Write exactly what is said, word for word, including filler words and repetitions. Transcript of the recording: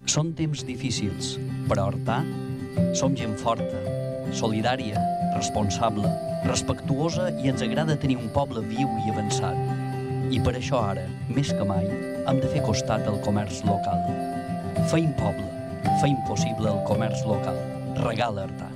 Són temps difícils, però a Artà som gent forta, solidària, responsable, respectuosa i ens agrada tenir un poble viu i avançat. I per això ara, més que mai, hem de fer costat al comerç local. Feim poble, feim possible el comerç local. Regala Artà.